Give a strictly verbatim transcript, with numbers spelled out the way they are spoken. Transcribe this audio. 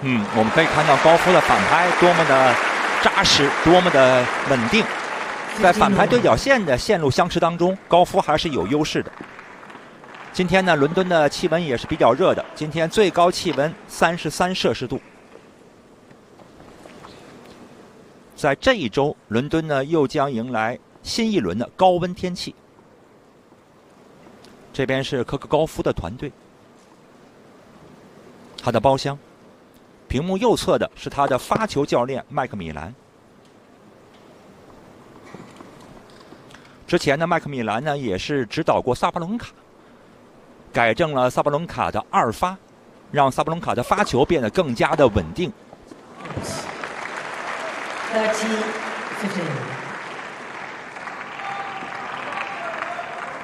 嗯，我们可以看到高夫的反拍多么的扎实，多么的稳定。在反拍对角线的线路相持当中，高夫还是有优势的。今天呢，伦敦的气温也是比较热的，今天最高气温三十三摄氏度。在这一周，伦敦呢又将迎来新一轮的高温天气。这边是科克高夫的团队，他的包厢。屏幕右侧的是他的发球教练麦克米兰。之前呢，麦克米兰呢也是指导过萨巴伦卡，改正了萨巴伦卡的二发，让萨巴伦卡的发球变得更加的稳定。 thirty fifteen